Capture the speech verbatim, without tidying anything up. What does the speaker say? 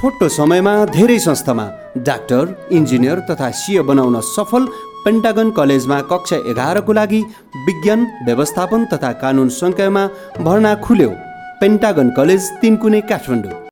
छोटो समयमा धेरै संस्थामा डाक्टर, इन्जिनियर तथा सिए बनाउन सफल पेन्टागन कलेजमा कक्षा एघारको लागि विज्ञान, व्यवस्थापन तथा कानुन संकायमा भर्ना खुल्यो। Pentagon college, Tinkune, Kathmandu.